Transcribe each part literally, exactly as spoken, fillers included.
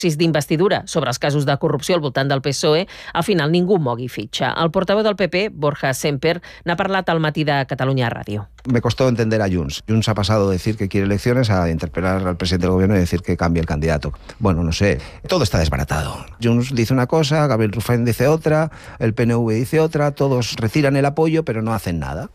d'investidura sobre els casos de corrupció al voltant del P S O E, al final ningú mogui fitxa. El portaveu del P P, Borja Semper, n'ha parlat al Matí de Catalunya Ràdio. Me costó entender a Junts. Junts ha pasado de decir que quiere elecciones a interpelar al presidente del gobierno y decir que cambie el candidato. Bueno, no sé, todo está desbaratado. Junts dice una cosa, Gabriel Rufián dice otra, el P N V dice otra, todos retiran el apoyo pero no hacen nada.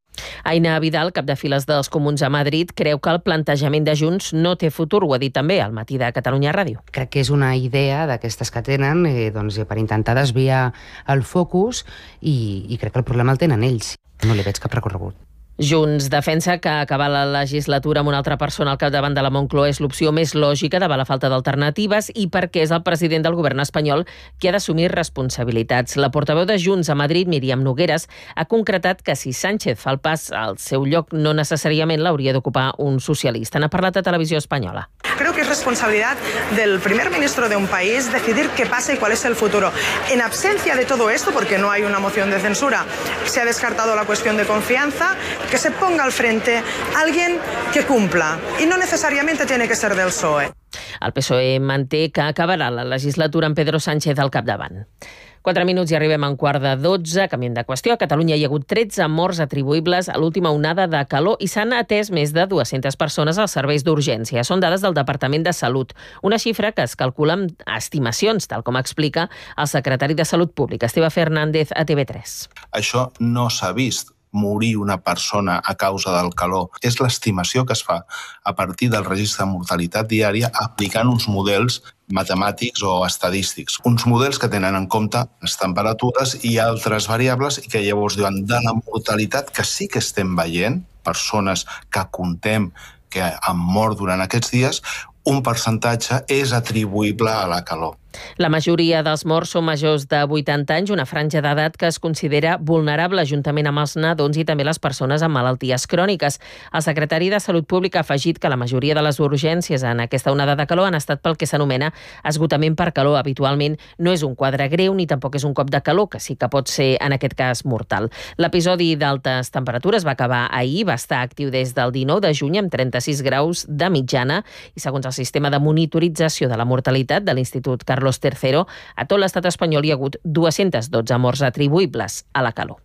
Aina Vidal, cap de files dels Comuns a Madrid, creu que el plantejament de Junts no té futur, ho ha dit també al Matí de Catalunya Ràdio. Crec que és una idea d'aquestes que tenen eh, doncs, per intentar desviar el focus i, i crec que el problema el tenen ells. No li veig cap recorregut. Junts defensa que acabar la legislatura amb una altra persona al capdavant de la Moncloa és l'opció més lògica davant la falta d'alternatives i perquè és el president del govern espanyol qui ha d'assumir responsabilitats. La portaveu de Junts a Madrid, Míriam Nogueras, ha concretat que si Sánchez fa el pas al seu lloc no necessàriament l'hauria d'ocupar un socialista. N'ha parlat a Televisió Espanyola. Creo que es responsabilidad del primer ministro de un país decidir qué pasa y cuál es el futuro. En absencia de todo esto, porque no hay una moción de censura, se ha descartado la cuestión de confianza, que se ponga al frente alguien que cumpla. Y no necesariamente tiene que ser del P S O E. El P S O E manté que acabarà la legislatura amb Pedro Sánchez al capdavant. Quatre minuts i arribem a un quart de dotze. Canviem de qüestió. A Catalunya hi ha hagut tretze morts atribuïbles a l'última onada de calor i s'han atès més de dues-centes persones als serveis d'urgència. Són dades del Departament de Salut. Una xifra que es calcula amb estimacions, tal com explica el secretari de Salut Pública, Esteve Fernández, a T V tres. Això no s'ha vist morir una persona a causa del calor. És l'estimació que es fa a partir del registre de mortalitat diària aplicant uns models matemàtics o estadístics. Uns models que tenen en compte les temperatures i altres variables i que llavors diuen de la mortalitat que sí que estem veient, persones que contem que han mort durant aquests dies, un percentatge és atribuïble a la calor. La majoria dels morts són majors de vuitanta anys, una franja d'edat que es considera vulnerable juntament amb els nadons i també les persones amb malalties cròniques. El secretari de Salut Pública ha afegit que la majoria de les urgències en aquesta onada de calor han estat pel que s'anomena esgotament per calor. Habitualment no és un quadre greu ni tampoc és un cop de calor, que sí que pot ser en aquest cas mortal. L'episodi d'altes temperatures va acabar ahir, va estar actiu des del dinou de juny amb trenta-sis graus de mitjana i segons el sistema de monitorització de la mortalitat de l'Institut Carlos Tercero, a tot l'estat espanyol hi ha hagut dues-centes dotze morts atribuïbles a la calor.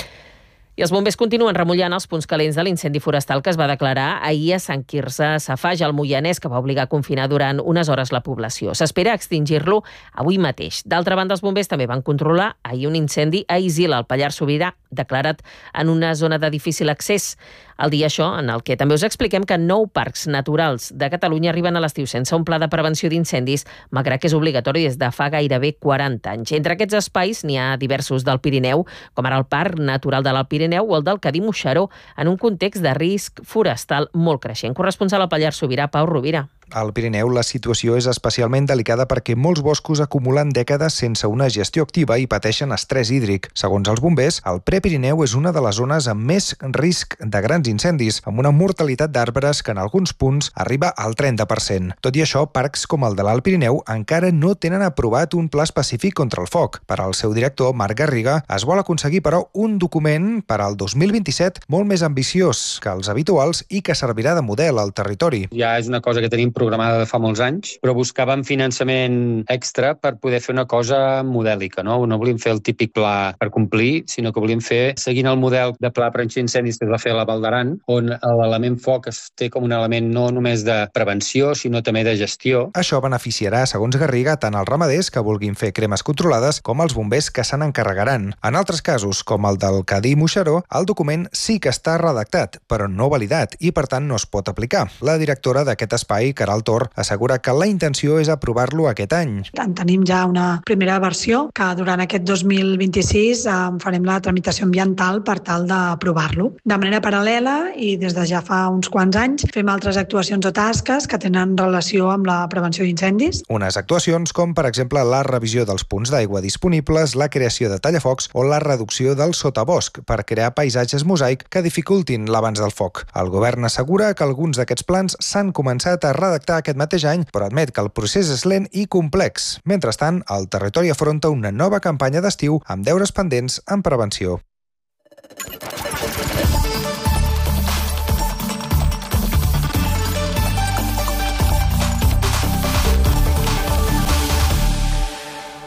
I els bombers continuen remullant els punts calents de l'incendi forestal que es va declarar ahir a Sant Quirze Safaja, al Moianès, que va obligar a confinar durant unes hores la població. S'espera extingir-lo avui mateix. D'altra banda, els bombers també van controlar ahir un incendi a Isil, al Pallars Sobirà, declarat en una zona de difícil accés. El dia això, en el que també us expliquem que nou parcs naturals de Catalunya arriben a l'estiu sense un pla de prevenció d'incendis, malgrat que és obligatori des de fa gairebé quaranta anys. Entre aquests espais n'hi ha diversos del Pirineu, com ara el Parc Natural de l'Alt Pirineu o el del Cadí Moixeró, en un context de risc forestal molt creixent. Corresponsal al Pallars Sobirà, Pau Rovira. Al Pirineu la situació és especialment delicada perquè molts boscos acumulen dècades sense una gestió activa i pateixen estrès hídric. Segons els bombers, el Prepirineu és una de les zones amb més risc de grans incendis, amb una mortalitat d'arbres que en alguns punts arriba al trenta per cent. Tot i això, parcs com el de l'Alt Pirineu encara no tenen aprovat un pla específic contra el foc. Per al seu director, Marc Garriga, es vol aconseguir, però, un document per al dos mil vint-i-set molt més ambiciós que els habituals i que servirà de model al territori. Ja és una cosa que tenim programada de fa molts anys, però buscàvem finançament extra per poder fer una cosa modèlica, no? No volíem fer el típic pla per complir, sinó que volíem fer, seguint el model de pla prevenció d'incendis que es va fer a la Val d'Aran, on l'element foc es té com un element no només de prevenció, sinó també de gestió. Això beneficiarà, segons Garriga, tant els ramaders que vulguin fer cremes controlades com els bombers que se n'encarregaran. En altres casos, com el del Cadí Moixeró, el document sí que està redactat, però no validat, i per tant no es pot aplicar. La directora d'aquest espai, Caral Tor, assegura que la intenció és aprovar-lo aquest any. En tenim ja una primera versió que durant aquest dos mil vint-i-sis eh, farem la tramitació ambiental per tal d'aprovar-lo. De manera paral·lela i des de ja fa uns quants anys fem altres actuacions o tasques que tenen relació amb la prevenció d'incendis. Unes actuacions com, per exemple, la revisió dels punts d'aigua disponibles, la creació de tallafocs o la reducció del sotabosc per crear paisatges mosaic que dificultin l'abans del foc. El govern assegura que alguns d'aquests plans s'han començat a redactar aquest mateix any, però admet que el procés és lent i complex. Mentrestant, el territori afronta una nova campanya d'estiu amb deures pendents en prevenció.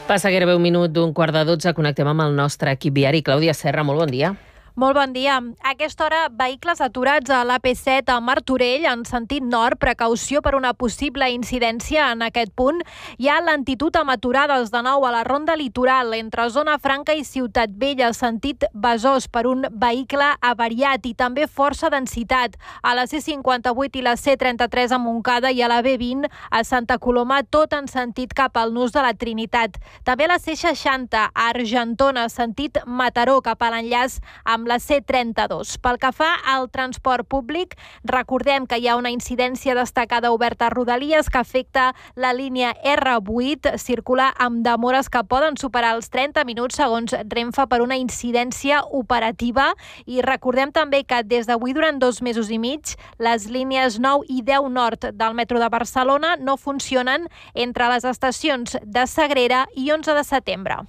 Passa gairebé un minut d'un quart de dotze, connectem amb el nostre equip viari. Clàudia Serra, molt bon dia. Molt bon dia. A aquesta hora, vehicles aturats a l'A P set a Martorell en sentit nord, precaució per una possible incidència en aquest punt. Hi ha lentitud amb aturades de nou a la ronda litoral entre Zona Franca i Ciutat Vella, sentit Besòs, per un vehicle avariat, i també força densitat a la C cinquanta-vuit i la C trenta-tres a Montcada i a la B vint a Santa Coloma, tot en sentit cap al Nus de la Trinitat. També a la C seixanta a Argentona, sentit Mataró, cap a l'enllaç amb la C trenta-dos. Pel que fa al transport públic, recordem que hi ha una incidència destacada oberta a Rodalies que afecta la línia R vuit, circular amb demores que poden superar els trenta minuts segons Renfe per una incidència operativa, i recordem també que des d'avui durant dos mesos i mig les línies nou i deu nord del metro de Barcelona no funcionen entre les estacions de Sagrera i onze de setembre.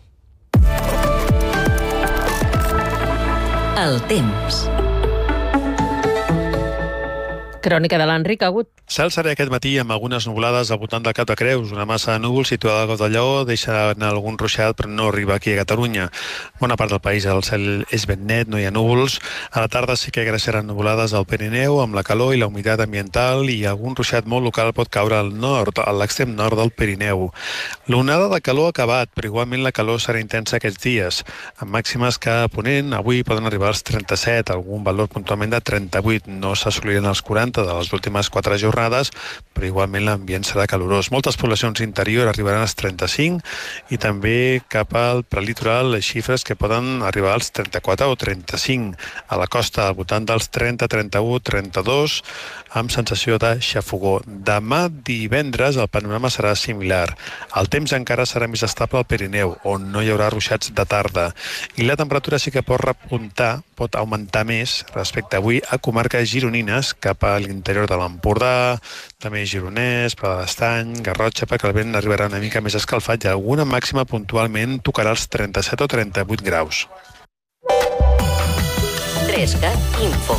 El temps. Crònica de l'Enric Agut. Cel serè aquest matí amb algunes nuvolades al voltant del Cap de Creus. Una massa de núvols situada al Golf de Lleó deixa anar algun ruixat, però no arriba aquí a Catalunya. Bona part del país el cel és ben net, no hi ha núvols. A la tarda sí que creixeran nuvolades al Pirineu amb la calor i la humitat ambiental, i algun ruixat molt local pot caure al nord, a l'extrem nord del Pirineu. L'onada de calor ha acabat, però igualment la calor serà intensa aquests dies, amb màximes que a Ponent avui poden arribar als trenta-set, algun valor puntualment de trenta-vuit. No s'assoliren els quaranta de les últimes quatre jornades, però igualment l'ambient serà calorós. Moltes poblacions interior arribaran als trenta-cinc, i també cap al prelitoral les xifres que poden arribar als trenta-quatre o trenta-cinc. A la costa al voltant dels trenta, trenta-u, trenta-dos, amb sensació de xafogor. Demà divendres el panorama serà similar. El temps encara serà més estable al Pirineu, on no hi haurà ruixats de tarda, i la temperatura sí que pot repuntar, pot augmentar més respecte a avui a comarques gironines, cap a l'interior de l'Empordà, també Gironès, Pla de l'Estany, Garrotxa, perquè el vent arribarà una mica més escalfat i alguna màxima puntualment tocarà els trenta-set o trenta-vuit graus. Trescat Info.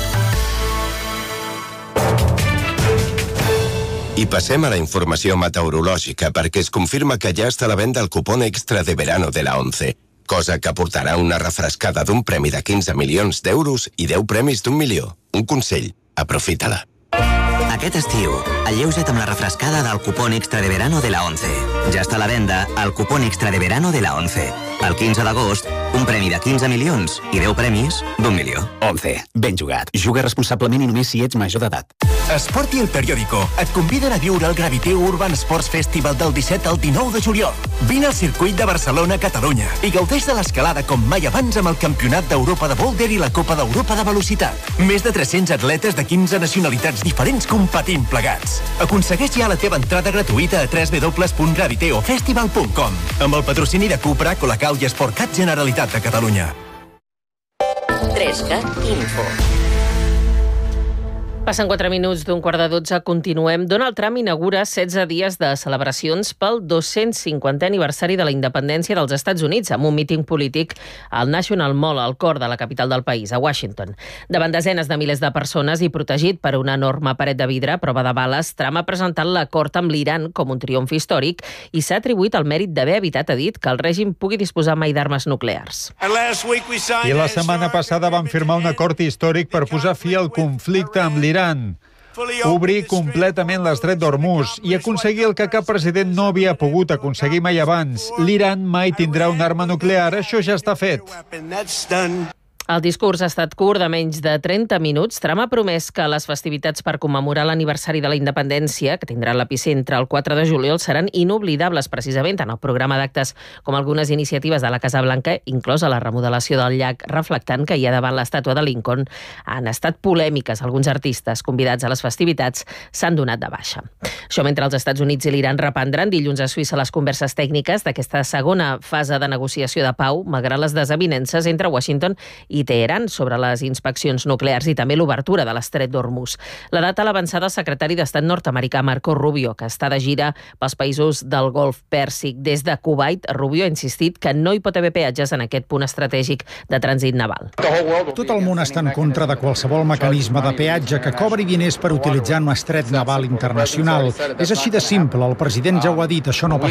I passem a la informació meteorològica, perquè es confirma que ja està a la venda el cupón extra de verano de la ONCE, cosa que aportarà una refrescada d'un premi de quinze milions d'euros i deu premis d'un milió. Un consell, aprofita-la. Aquest estiu, alleuja't amb la refrescada del cupón extra de verano de la ONCE. Ja està a la venda el cupón extra de verano de la ONCE. El quinze d'agost, un premi de quinze milions i deu premis d'un milió. ONCE. Ben jugat. Juga responsablement i només si ets major d'edat. Esport i el Periódico et conviden a viure el Graviteu Urban Sports Festival del disset al dinou de juliol. Vine al circuit de Barcelona, Catalunya, i gaudeix de l'escalada com mai abans amb el Campionat d'Europa de Boulder i la Copa d'Europa de Velocitat. Més de tres-cents atletes de quinze nacionalitats diferents competint plegats. Aconsegueix ja la teva entrada gratuïta a w w w punt graviteofestival punt com amb el patrocini de Cupra, Colacao i Sportcat Generalitat de Catalunya. Trescat Info. Passen quatre minuts d'un quart de dotze, continuem. Donald Trump inaugura setze dies de celebracions pel dos-cents cinquantè aniversari de la independència dels Estats Units, amb un míting polític al National Mall, al cor de la capital del país, a Washington. Davant desenes de milers de persones i protegit per una enorme paret de vidre a prova de bales, Trump ha presentat l'acord amb l'Iran com un triomf històric i s'ha atribuït el mèrit d'haver evitat, ha dit, que el règim pugui disposar mai d'armes nuclears. I la setmana passada van firmar un acord històric per posar fi al conflicte amb l'Iran, obrir completament l'estret d'Hormuz i aconseguir el que cap president no havia pogut aconseguir mai abans. L'Iran mai tindrà una arma nuclear, això ja està fet. El discurs ha estat curt, de menys de trenta minuts. Trump ha promès que les festivitats per commemorar l'aniversari de la independència, que tindrà l'epicentre el quatre de juliol, seran inoblidables, precisament, en el programa d'actes com algunes iniciatives de la Casa Blanca, inclosa la remodelació del llac reflectant que hi ha davant l'estàtua de Lincoln, han estat polèmiques. Alguns artistes convidats a les festivitats s'han donat de baixa. Això mentre els Estats Units i l'Iran reprendran dilluns a Suïssa les converses tècniques d'aquesta segona fase de negociació de pau, malgrat les desavinences entre Washington i Teheran sobre les inspeccions nuclears i també l'obertura de l'estret d'Hormuz. La data l'ha avançada el secretari d'Estat nord-americà Marco Rubio, que està de gira pels països del Golf Pèrsic. Des de Kuwait, Rubio ha insistit que no hi pot haver peatges en aquest punt estratègic de trànsit naval. Tot el món està en contra de qualsevol mecanisme de peatge que cobri diners per utilitzar un estret naval internacional. És així de simple, el president ja ho ha dit, això no